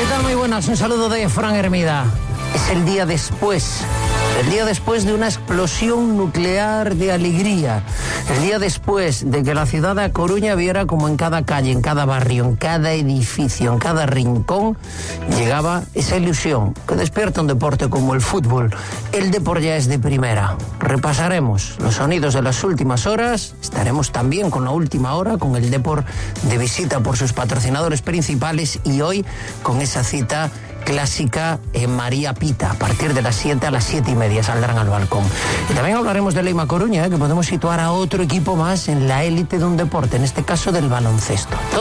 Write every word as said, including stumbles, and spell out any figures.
tal? Muy buenas, un saludo de Fran Hermida. Es el día después, el día después de una explosión nuclear de alegría, el día después de que la ciudad de A Coruña viera como en cada calle, en cada barrio, en cada edificio, en cada rincón, llegaba esa ilusión que despierta un deporte como el fútbol. El deporte ya es de primera. Repasaremos los sonidos de las últimas horas, estaremos también con la última hora, con el Depor de visita por sus patrocinadores principales y hoy con esa cita clásica en María Pita, a partir de las siete a las siete y media saldrán al balcón. Y también hablaremos de Leima Coruña, ¿eh? que podemos situar a otro equipo más en la élite de un deporte, en este caso del baloncesto.